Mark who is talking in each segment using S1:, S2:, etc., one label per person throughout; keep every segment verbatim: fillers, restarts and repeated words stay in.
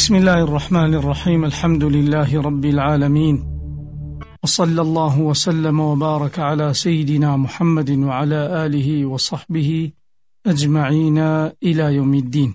S1: بسم الله الرحمن الرحيم. الحمد لله رب العالمين، وصلى الله وسلم وبارك على سيدنا محمد وعلى آله وصحبه أجمعين إلى يوم الدين.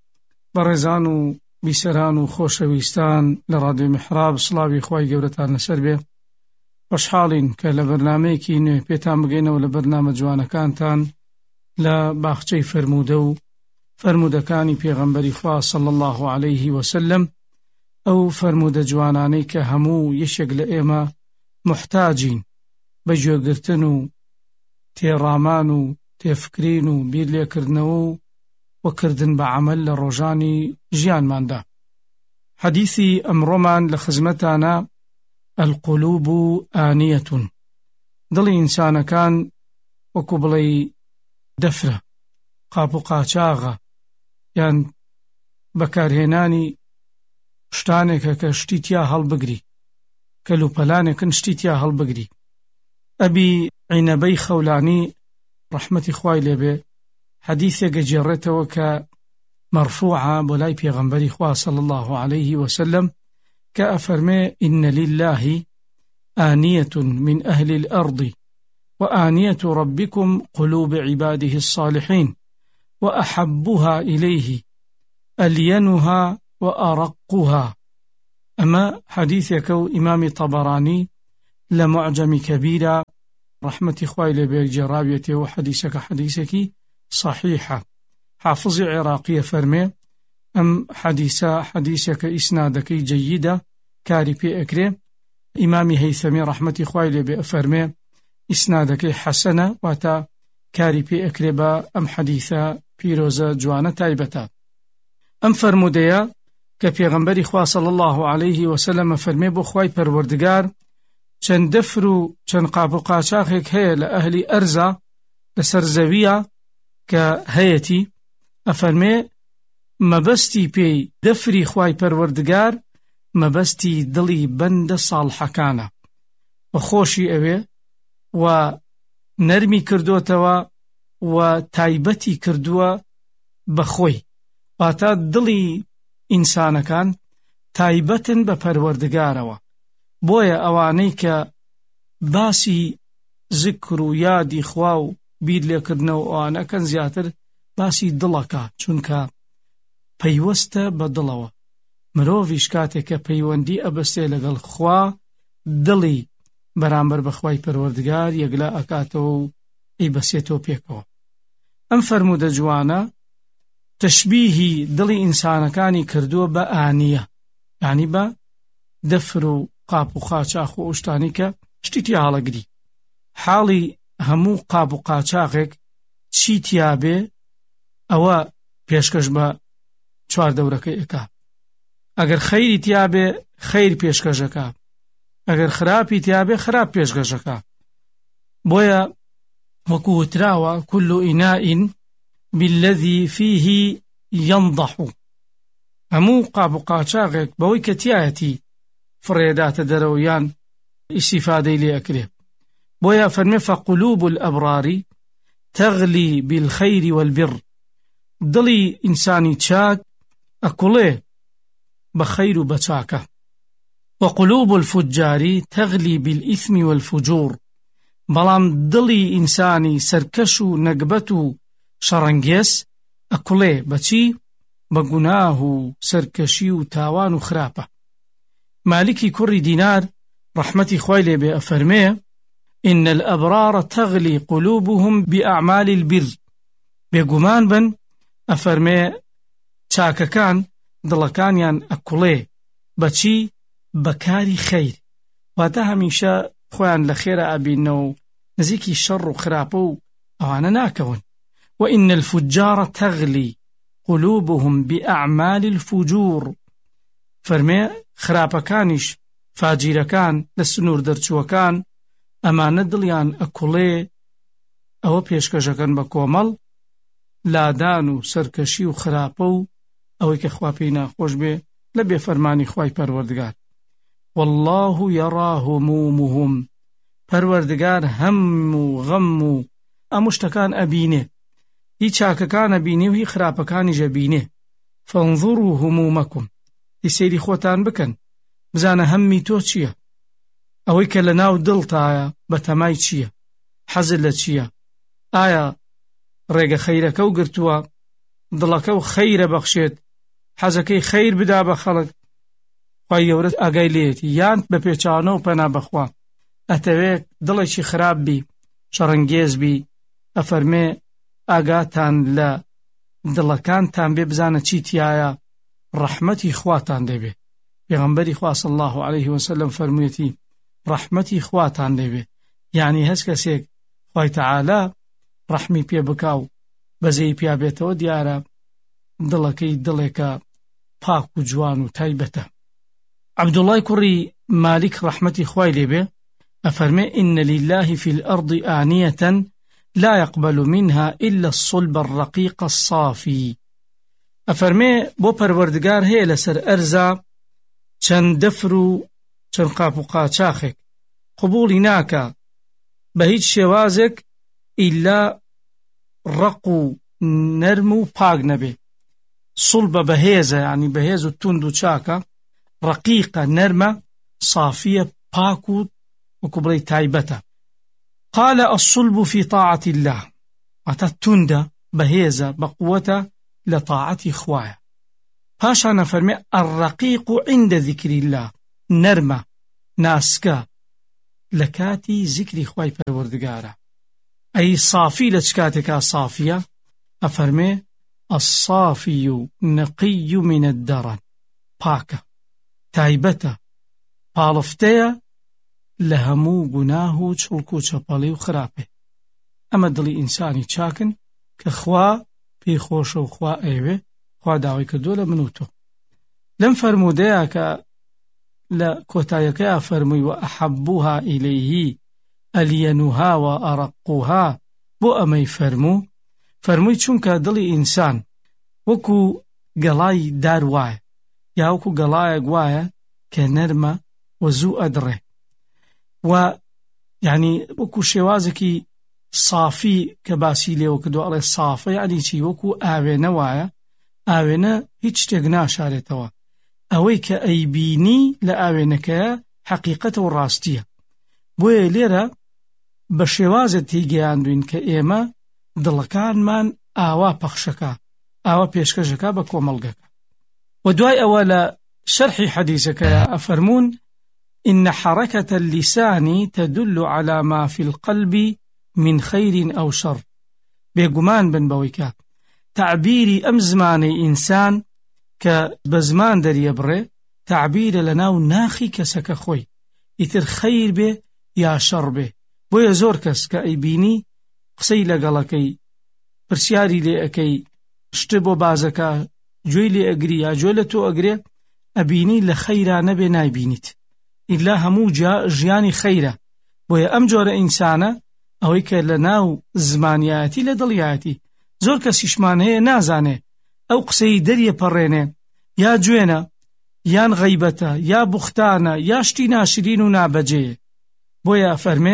S1: برزانو بسرانو خوشويستان لراديو محراب صلاوي خواي قورتان نسربه خوشحالين كالبرناميكي نوه بيتان بغينا ولبرنامج وانا كانتان لباخچي فرمودو فرمودەکانی پێغەمبەری خوا صلی الله عليه وسلم، ئەو فرمودە جوانانەی کە هەموو یەشێک لە ئێمە محتاجین بە گوێگرتن و تێڕامان و تێفکرین و بیرلێکردنەوە و وەکردن بە عەمەل لە ڕۆژانی ژیانماندا. حەدیثی ئەمڕۆمان لە خزمەتانە القلوب آنیة، دڵی ئینسانەکان وەکو بڵێی دەفرە، قاپ و قاچاغە، یان بەکارهێنانی شتانێکە کە شتی تیا هەڵبگری، کەلوپەلانێکن شتی تیا هەڵبگری. ئەبی عینەبەی خەولانی ڕەحمەتی خوای لێبێ حەدیثێکە گێڕێتەوە کە مەرفوعە بۆ لای پێغەمبەری خوا صلی الله عليه وسلم کە ئەفەرمێ إن لله آنية من أهل الأرض وآنية ربكم قلوب عباده الصالحين وأحبها إليه ألينها وأرقها. أما حديث يكو إمام طبراني لمعجم كبيرة رحمة إخوائي لبيك جرابيته وحديثك حديثك صحيحة. حافظ عراقية فرمي أم حديثة حديثك إسنادك جيدة كاري بي أكري. إمامي هيثمي رحمة إخوائي لبيك فرمي إسنادك حسنة واتا كاري بي أكري با أم حديثة پیرۆزە جوانە تایبەتە. ئەم فەرمودەیە کە پێغەمبەری خوا صلی الله عليه وسلم فەرمێ بۆ خوای پەروەردگار چەند دەفر و چەند قاپ و قاچاقێک هەیە لە ئەهلی ئەرزە لەسەر زەویە کە هەیەتی، ئەفەرمێ مەبەستی پێی دەفری خوای پەروەردگار مەبەستی دڵی بەندە ساڵحەکانە، بە خۆشی ئەوێ و نەرمی کردوتەوە و تایبەتی کردووە بەخۆی، واتە دڵی ئینسانەکان تایبەتن بە پەروەردگارەوە. بۆیە ئەوانەی کە باسی ذکر و یادی خوا و بیر لێکردنەوە ئەوانەکەن زیاتر باسی دڵەکە، چونکە پەیوەستە بە دڵەوە. مرۆڤیش کاتێک کە پەیوەندی ئەبەستێ لەگەڵ خوا دڵی بەرامبەر بە خوای پەروەردگار یەکلا ئەکاتەوە و ئەیبەسێتەوە پێکەوە. ئەم فەرمودە جوانە تەشبیهی دڵی ئینسانەکانی کردووە بە ئانیە، یعنی بە دەفر و قاپ و قاچاق و ئەوشتانی کە شتی تیا هەڵەگری. حاڵی هەموو قاپ و قاچاقێک چی تیابێ ئەوە پێشکەش بە چواردەورەکەی ئەکا. ئەگەر خەیری تیابێ خەیر پێشکەشەکە، ئەگەر خراپی تیابێ خراپ پێشکەشەکە. بۆیە وەکو وتراوە كل إناء بالذي فيه ينضح، هەموو قاپ و قاچاقێک بەوەی کە تیایەتی فڕێداتە دەرەوەیان ئیسیفادەی لێ ئەکرێ. بۆیە فەرمێ فقلوب الأبرار تغلي بالخير والبر، دڵی ئینسانی چاک ئەکوڵێ بە خەیر و بە چاکە. وقلوب الفجار تغلي بالإثم والفجور، بەڵام دڵی ئینسانی سەرکەش و نەگبەت و شەڕەنگێز ئەکوڵێ بەچی؟ بە گوناه و سەرکەشی و تاوان و خراپە. مالکی کوڕی دینار ڕەحمەتی خوای لێبێ ئەفەرمێ إن الأبرار تغلي قلوبهم بأعمال البر، بێگومان بن ئەفەرمێ چاکەکان دڵەکانیان ئەکوڵێ بەچی؟ بەکاری خەیر، واتە هەمیشە خۆیان لە خێرە ئەبینەوە و نزیکی شەڕ و خراپە و ئەوانە ناکەون. وإن الفجار تغلي قلوبهم بأعمال الفجور، فەرمێ خراپەکانیش فاجیرەکان لە سنوور دەرچووەکان ئەمانە دڵیان ئەکوڵێ ئەوە پێشکەشەکەن بە کۆمەڵ لادان و سەرکەشی و خراپە و ئەوەی کە خوا پێی ناخۆش بێ لە بێفەرمانی خوای پەروەردگار. والله يرى همومهم، پەروەردگار هەم و غەم و ئەموو شتەکان ئەبینێ، هی چاکەکان ئەبینێ و هی خراپەکانیش ئەبینێ. فانظروا همومكم، سەیری خۆتان بکەن، بزانە هەممی تۆ چییە، ئەوەی کە لە ناو دڵتایە بەتەمای چییە، حەزت لە چییە، ئایا ڕێگە خەیرەکە و گرتووە دڵەکە و خەیرە بەخشێت، حەزەکەی خەیر بدا بە خەڵک، خوای گەورە ئاگای لێیەتی، یان بە پێچاوانە و پەنا بەخوا ئەتەوێت دڵێکی خراپ بی، شەڕەنگێز بی، ئەفەرمێ ئاگاتان لە دڵەکانتان بێ بزانە چی تایە، ڕەحمەتی خواتان دەبێ. پێغەمبەری خوا صلی الله علیه وسلم فەرموویەتی ڕەحمەتی خواتان دەبێ، یعنی هەست کەسێک خوای تەعالا ڕەحمی پێ بکا و بەزەی پیا بێتەوە دیارە دڵەکەی دڵێکە پاک و جوان و تایبەتە. عەبدوڵای کوڕی مالیک ڕەحمەتی خوای لێبێ ئەفەرمێ ئین لله في الأرض آنية لا يقبل منها إلا الصلب الرقيق الصافي. ئەفەرمێ بۆ پەروەردگار هەیە لەسەر ئەرزا چەند دەفر و چەند قاپ و قاچاخێک قبوڵی ناکە بە هیچ شێوازێک ئیلا ڕق و نەرم و پاک نەبێ. سڵبە بەهێزە، یعنی بەهێز و توند و چاکە، ڕقیقە نەرمە، صافیە پاک و وەکو بڵێ تایبەتە. قال الصلب في طاعة الله، ئەتە توندە بەهێزە بەقووەتە لە طاعەتی خوایە. پاشان ئەفەرمێ الرقیق عند ذکر الله، نەرمە ناسکە لە کاتی ذکری خوای پەروەردگارە. ئەی صافی لە چ کاتێکا صافیە؟ ئەفەرمێ الصافی نقی من الدەرن، پاکە تایبەتە پاڵفتەیە لە هەموو گوناه و چڵک و چەپەڵی و خراپێ. ئەمە دڵی ئینسانی چاکن کە خوا پێی خۆشە و خوا ئەوێ، خوا داوای کردووە لە من و تۆ. لەم فەرموودەیە کە لە کۆتاییەکەیە فەرمووی و ئەحەبوها ئیلەیهی ئەلیەنوها و ئەڕەقوها، بۆ ئەمەی فەرموو فەرمووی چونکە دڵی ئینسان وەکو گەڵای دار وایە، یا وەکو گەڵایەک وایە کە نەرمە و زوو ئەدڕێ، و یعنی وەکو شێوازێکی صافی کە باسی لێوە کردو ئەڵێ سافە یعنی چی؟ وەکو ئاوێنە وایە، ئاوێنە هیچ شتێک ناشارێتەوە، ئەوەی کە ئەیبینی لە ئاوێنەکەیە حەقیقەتە و ڕاستیە. بۆیە لێرە بە شێوازە تێگەیاندوین کە ئێمە دڵەکانمان ئاوا پەخشەکە، ئاوا پێشکەشەکە بە کۆمەڵگەکە. و دوای ئەوە لە شەرحی حەدیثەکەیە ئەفەرمون إن حركة اللسان تدل على ما في القلب من خير أو شر. بێگومان بن بەوەیکە تعبیری ئەم زمانەی ئینسان کە بە زمان دەریەبڕێ تعبیرە لە ناو ناخی کەسەکە خۆی، ئیتر خەیر بێ یا شەڕ بێ. بۆیە زۆر کەس کە ئەیبینی قسەی لەگەڵەکەی، پرسیاری لێ ئەەکەی، شتە بۆ بازەکە گوێی لێ ئەگری یا گوێ لە تۆ ئەگرێ، ئەبینی لە خەیرانە بێ نایبینیت، ئیلا هەموو ژیانی خەیرە. بۆیە ئەم جۆرە ئینسانە ئەوەی کە لە ناو زمانیەتی لە دڵیەتی زۆر کەسیشمان هەیە نازانێ ئەو قسەی دەریە پەڕێنێ، یا گوێنە یان غەیبەتە یا بوختانە یا شتی ناشرین و نابەجێیە. بۆیە فەرمێ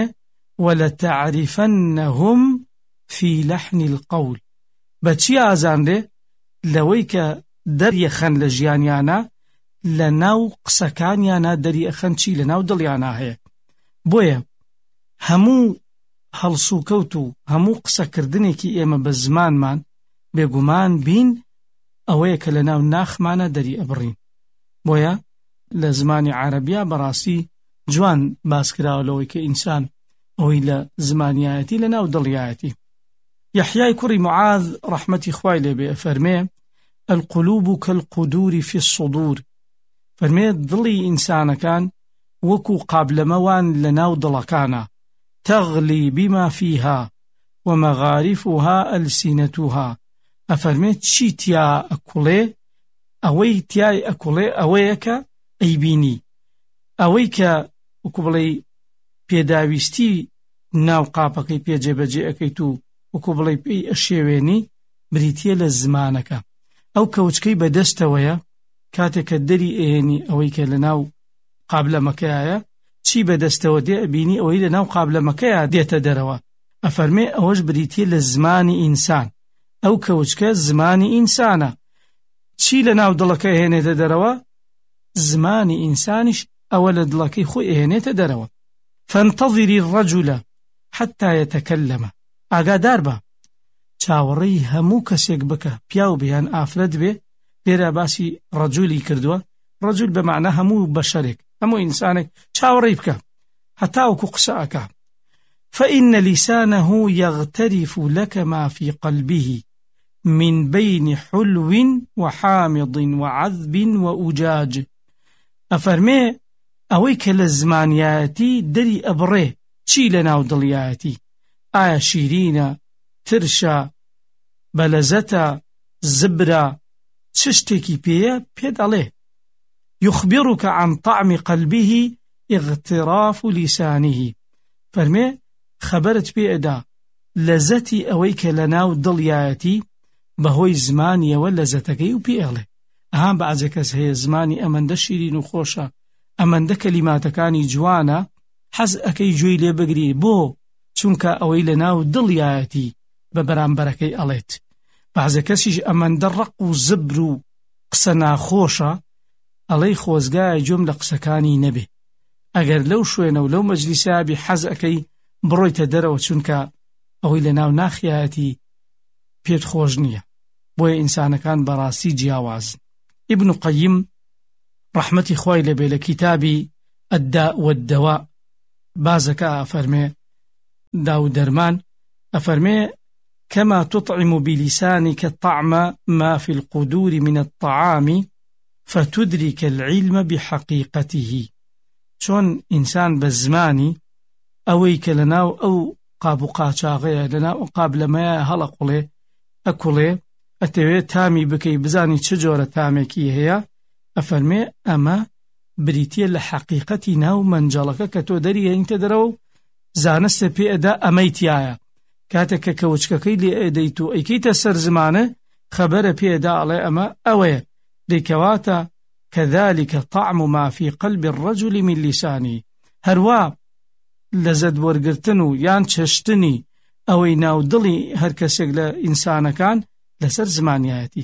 S1: وَلَتَعْرِفَنَّهُمْ فِي لَحْنِ الْقَوْلِ، بەچی ئازاندێ؟ لەوەی کە دەریەخەن لە ژیانیانە، لە ناو قسەکانیانە دەریەخەن چی لە ناو دڵیانە هەیە. بۆیە هەموو هەڵسوکەوت و هەموو قسەکردنێکی ئێمە بە زمانمان بێگومان بین ئەوەیە کە لە ناو ناخمانە دەری ئەبڕین. بۆیە لە زمانی عەرەبیا بەڕاستی جوان باسکراوە لەوەی کە ئینسان ئەوەی لە زمانیەتی لە ناو دڵیەتی. یحیای کوڕی معاذ ڕەحمەتی خوای لێبێ فەرمێ القلوب كالقدور في الصدور، فەرمێ دڵی ئینسانەکان وەکو قابلەمەوان لە ناو دڵەکانە، تەغلی بما فيها ومغارفها ألسنتها. ئەفەرمێ چی تیا ئەکوڵێ؟ ئەوەی تیای ئەکوڵێ ئەوەیە کە ئەیبینی، ئەوەی کە وەکو بڵێ پێداویستی ناو قاپەکەی پێجێبەجێ ئەەکەیت و وەکو بڵێ پێی ئەشێوێنی بریتیە لە زمانەکە. ئەو کەوچکەی بەدەستەوەیە کاتێکە دەری ئێنی ئەوەی کە لە ناو قابلەمەکەیە چی بەدەستەوە دێ ئەبینی ئەوەی لە ناو قابلەمەکەیە دێتە دەرەوە. ئەفەرمێ ئەوەش بریتیە لە زمانی ئینسان، ئەو کەوچکە زمانی ئینسانە. چی لە ناو دڵەکە هێنێتە دەرەوە؟ زمانی ئینسانیش ئەوە لە دڵەکەی خۆی ئێنێتە دەرەوە. فانتظری الرجل حتى يتكلم. ئاگادار بە چاوەڕێی هەموو کەسێک بکە، پیاو بێیان ئافرەت بێ. لێرە باسی ڕەجولی کردووە. ڕەجول بە معنە هەموو بەشەرێک، هەموو ئینسانێک چاوەڕێی بکە هەتا وەکو قسە ئەکا. فإن لسانه يغترف لك ما في قلبه من بين حلو وحامض وعذب وأجاج. أفرمي أويك للزمانياتي دري أبري چی لەناو دڵیایەتی؟ ئایا شیرینە، ترشە، بەلەزەتە، زبرە، چ شتێکی پێیە؟ پێ دەڵێ. يخبرك عن طعم قلبه اغتراف لسانه. فەرمێ خەبەرت پێدا لەزەتی ئەوەی کە لەناو دڵیایەتی بەهۆی زمانیەوە لەزەتەکەی و پێڵێ. ئەهان بەعزە کەس هەیە زمانی ئەمەندە شیرین و خۆشە، ئەمەندە کەلیماتەکانی جوانە، حەز ئەەکەی گوێی لێ بگری. بۆ؟ چونکە ئەوەی لەناو دڵیایەتی بە بەرامبەرەکەی ئەڵێت. بەعزە کەسیش ئەمەندە ڕق و زبر و قسە ناخۆشە، ئەڵەی خۆزگایە گوێم لە قسەکانی نەبێ. ئەگەر لەو شوێنە و لەو مەجلیسابی حەز ئەەکەی بڕۆیتە دەرەوە، چونکە ئەوەی لەناو ناخیایەتی پێت خۆش نییە. بۆیە ئینسانەکان بەڕاستی جیاوازن. ئیبن قەیم ڕەحمەتی خوای لەبێ لە کتابی الداء والدواء بازەکە ئەفەرمێ دا و دەرمان، ئەفەرمێ كما تطعم بلسانك طعم ما في القدور من الطعام فتدرك العلم بحقيقته. چۆن ئینسان بە زمانی ئەوەی کە لەناو ئەو قاب و قاچاغەیە، لەناو ئەو قابلەمەیە هەڵەقوڵێ ئەکوڵێ، ئەتەوێت تامی بکەی بزانی چ جۆرە تامێکی هەیە. ئەفەرمێ ئەمە بریتیە لە حەقیقەتی ناو مەنجەڵەکە کە تۆ دەری هێنیتە دەرەوە و زانستە پێئەدا ئەمەی تایە. کاتێک کە کەوچکەکەی لێ ئەدەیت و ئەیکەیتە سەر زمانە، خەبەرە پێئەدا ئەڵێ ئەمە ئەوەیە. دەیکەواتە كذلك طعم ما في قلب الرجل من لسانه. هەروە لەزەت وەرگرتن و یان چەشتنی ئەوەی ناو دڵی هەر کەسێک لە ئینسانەکان لەسەر زمانیایەتی.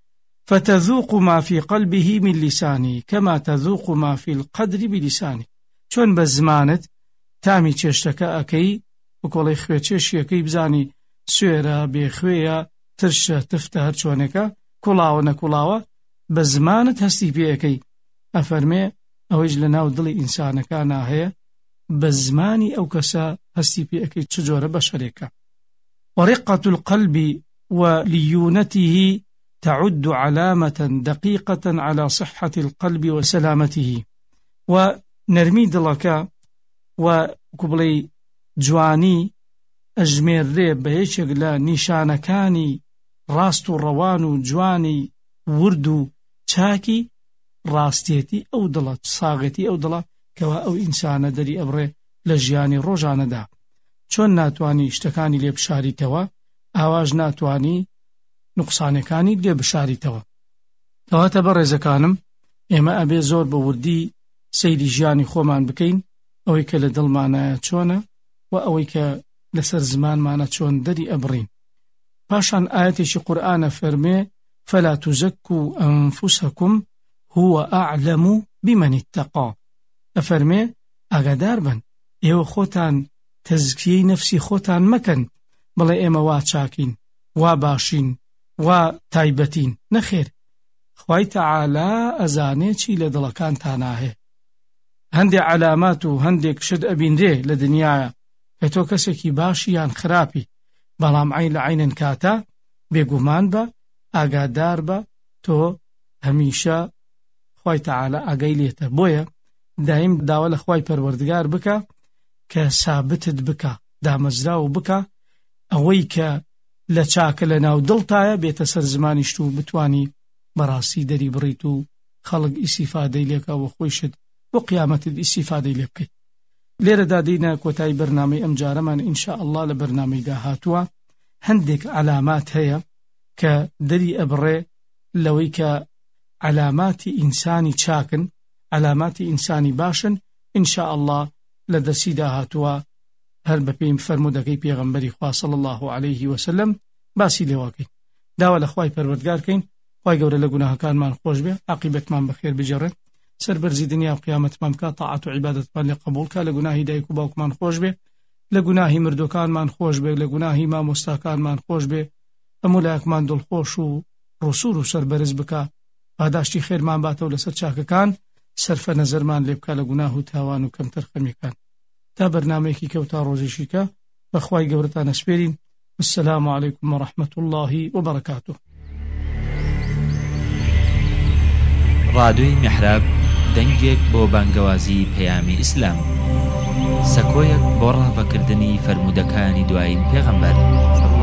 S1: فتذوق ما في قلبه من لسانه كما تذوق ما في القدر بلسانه. چۆن بە زمانت تامی چێشتەکە ئەکەی، وکۆڵی خوێ چێشیەکەی بزانی سوێرە، بێخوێیە، ترشە، تفتە، هەر چۆنێکە، کوڵاوە نەکوڵاوە، بە زمانت هەستی پێەکەی. ئەفەرمێ ئەوەیش لە ناو دڵی ئینسانەکانە هەیە، بە زمانی ئەو کەسە هەستی پێەکەی چ جۆرە بەشەرێکە. ورقة القلب وليونته تعد علامة دقيقة على صحة القلب وسلامته. ونرمي دڵەکە و کوبڵی جوانی ئەژمێرێ بە یەکێک لە نیشانەکانی ڕاست و ڕەوان و جوانی ورد و چاکی ڕاستێتی ئەو دڵە، ساغێتی ئەو دڵە کەوا ئەو ئینسانە دەری ئەبڕێ لە ژیانی ڕۆژانەدا. چۆن ناتوانی شتەکانی لێ بشاریتەوە، ئاواژ ناتوانی نوقسانەکانی لێ بشاریتەوە. کەواتە بەڕێزەکانم، ئێمە ئەبێ زۆر بە وردی سەیری ژیانی خۆمان بکەین، ئەوەی کە لە دڵمانایە چۆنە و ئەوەی کە لەسەر زمانمانە چۆن دەری ئەبڕین. پاشان ئاەتێکی قورئانە فەرمێ فلا تزكوا أنفسكم هو أعلم بمن اتقى. ئەفەرمێ ئاگادار بن، ئێوە خۆتان تەزکیەی نەفسی خۆتان مەکەن، بڵێ ئێمە وا چاکین، وا باشین، وا تایبەتین. نەخێر، خوای تەعالا ئەزانێ چی لە دڵەکانتانە هەیە. هەندێک علامات و هەندێک شت ئەبینرێ لە دنیاە کە تۆ کەسێکی باشی یان خراپی، بەڵام عین لە عینن کاتە بێگومان بە، ئاگادار بە، تۆ هەمیشە خوای تەعالا ئاگای لێتە. بۆیە دایم داوا لە خوای پەروەردگار بکە کە سابتت بکە، دامەزراو بکە، ئەوەی کە لە چاکە لە ناو دڵتایە بێتە سەر زمانیشت و بتوانی بەڕاستی دەری بڕیت و خەڵک ئیسیفادەی لێکە و خۆیشت بۆ قیامەتت ئیسیفادەی لێ بکەیت. لێرەدا دێینە کۆتایی بەرنامەی ئەم جارەمان ئینشاء الله لە بەرنامەی داهاتووە. هەندێک علامات هەیە کە دەری ئەبڕێ لەوەی کە علاماتی ئینسانی چاکن، علاماتی ئینسانی باشن. ئینشاء الله لە دەرسی داهاتووە هەر بەپێی فەرمودەکەی پێغەمبەری خوا صلی الله عليه وسلم باسی لێواکەین. داوا لە خوای پەروەردگار کەین خوای گەورە لە گوناهەکانمان خۆش بێ، عاقبەتمان بەخێر بجێڕێت. سەربەرزی دنیا و قیامەتمان بکە، تاعات و عیبادەتمان لێ قبوڵ کە، لە گوناهی دایک و باوکمان خۆش بێ، لە گوناهی مردوەکانمان خۆش بێ، لە گوناهی مامۆستاکانمان خۆش بێ، هەموو لایەکمان دڵخۆش و ڕسوور و سەربەرز بکە، پاداشتی خێرمان باتەوە لەسەر چاکەکان، سەرفە نەزەرمان لێ بکە لە گوناه و تاوان و کەمتەر خەمیەکان. تا بەرنامەیەکی کەوتا ڕۆژێکی کە بەخوای گەورەتان ئەسپێرین. والسلام عليكم ورحمة الله وبركاته.
S2: ڕادیۆی میحراب دەنگێک بۆ بانگەوازی پەیامی ئیسلام، سەکۆیەک بۆ ڕابەکردنی فەرمودەکانی دوایین پێغەمبەر